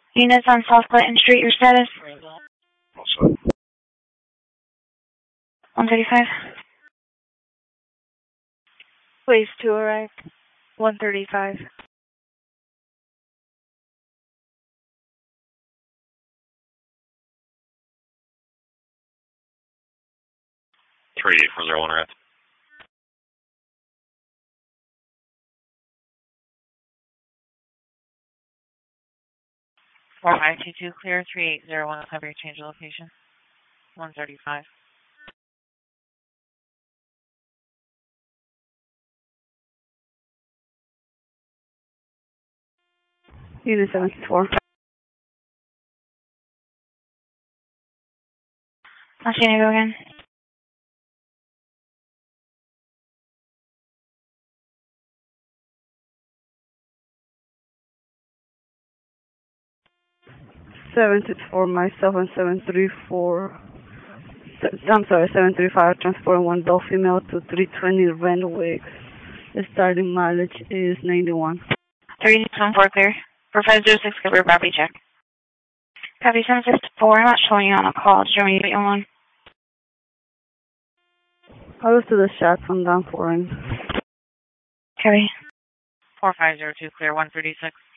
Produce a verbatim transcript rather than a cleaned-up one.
Units on South Clinton Street, your status? Also. one thirty-five. Please to arrive. one thirty-five. three eight four zero one arrived. four five two two clear, three eight zero one, have your change of location. one thirty-five. Unit seven six four. I'll see you go again. seven six four, myself, and seven three four. I'm sorry, seven three five, transporting one adult female to three twenty Randwick. The starting mileage is ninety-one. three six one four clear. For five zero six, cover property check. Copy seven six four, I'm not showing you on a call. Did you want me to get you on? I was to the shots on down four. Copy. four five zero two clear, one thirty-six.